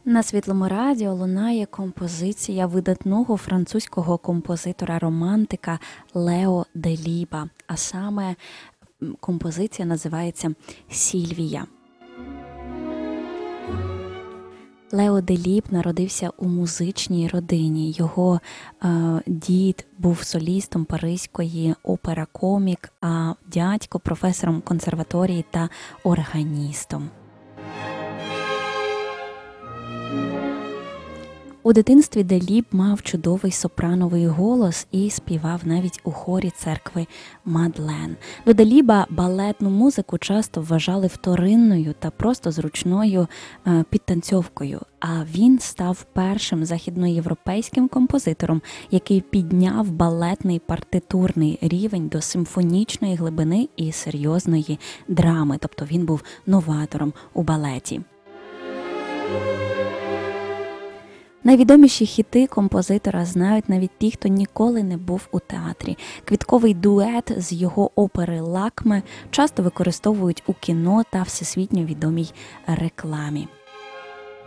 На Світлому радіо лунає композиція видатного французького композитора-романтика Лео Деліба, а саме композиція називається «Сільвія». Лео Деліб народився у музичній родині. Його дід був солістом Паризької опера-комік, а дядько – професором консерваторії та органістом. У дитинстві Деліб мав чудовий сопрановий голос і співав навіть у хорі церкви Мадлен. До Деліба балетну музику часто вважали вторинною та просто зручною підтанцьовкою, а він став першим західноєвропейським композитором, який підняв балетний партитурний рівень до симфонічної глибини і серйозної драми, тобто він був новатором у балеті. Найвідоміші хіти композитора знають навіть ті, хто ніколи не був у театрі. Квітковий дует з його опери «Лакме» часто використовують у кіно та всесвітньо відомій рекламі.